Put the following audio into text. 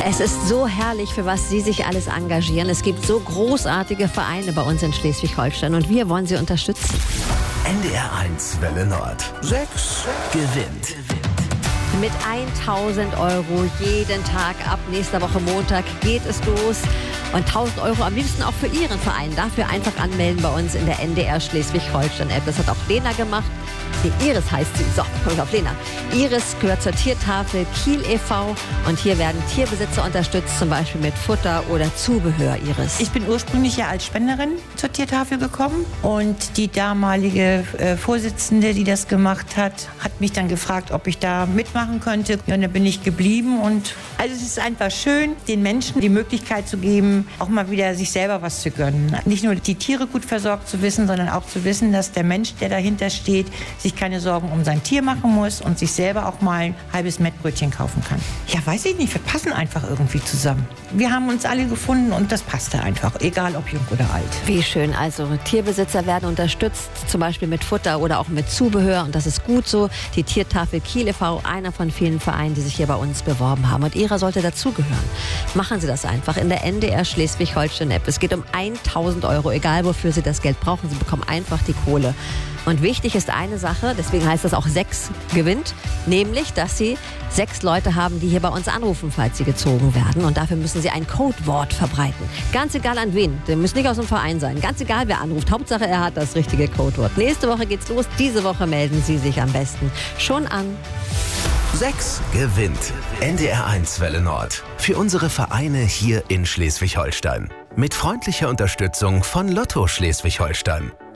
Es ist so herrlich, für was Sie sich alles engagieren. Es gibt so großartige Vereine bei uns in Schleswig-Holstein und wir wollen Sie unterstützen. NDR1 Welle Nord. 6 gewinnt. Mit 1.000 € jeden Tag ab nächster Woche Montag geht es los. Und 1.000 € am liebsten auch für Ihren Verein. Dafür einfach anmelden bei uns in der NDR Schleswig-Holstein-App. Das hat auch Lena gemacht. Die Iris heißt sie. So, kommen wir auf Lena. Iris gehört zur Tiertafel Kiel e.V. Und hier werden Tierbesitzer unterstützt, zum Beispiel mit Futter oder Zubehör, Iris. Ich bin ursprünglich ja als Spenderin zur Tiertafel gekommen. Und die damalige Vorsitzende, die das gemacht hat, hat mich dann gefragt, ob ich da mitmachen könnte. Ja, und da bin ich geblieben. Und also es ist einfach schön, den Menschen die Möglichkeit zu geben, auch mal wieder sich selber was zu gönnen. Nicht nur die Tiere gut versorgt zu wissen, sondern auch zu wissen, dass der Mensch, der dahinter steht, sich keine Sorgen um sein Tier machen muss und sich selber auch mal ein halbes Mettbrötchen kaufen kann. Ja, weiß ich nicht, wir passen einfach irgendwie zusammen. Wir haben uns alle gefunden und das passte einfach, egal ob jung oder alt. Wie schön, also Tierbesitzer werden unterstützt, zum Beispiel mit Futter oder auch mit Zubehör und das ist gut so. Die Tiertafel Kiel e.V., einer von vielen Vereinen, die sich hier bei uns beworben haben und Ihrer sollte dazugehören. Machen Sie das einfach in der NDR Schleswig-Holstein-App. Es geht um 1.000 €, egal wofür Sie das Geld brauchen, Sie bekommen einfach die Kohle. Und wichtig ist eine Sache, deswegen heißt das auch 6 gewinnt, nämlich, dass Sie 6 Leute haben, die hier bei uns anrufen, falls Sie gezogen werden. Und dafür müssen Sie ein Codewort verbreiten. Ganz egal an wen, der muss nicht aus dem Verein sein. Ganz egal, wer anruft. Hauptsache, er hat das richtige Codewort. Nächste Woche geht's los. Diese Woche melden Sie sich am besten schon an. 6 gewinnt. NDR1 Welle Nord. Für unsere Vereine hier in Schleswig-Holstein. Mit freundlicher Unterstützung von Lotto Schleswig-Holstein.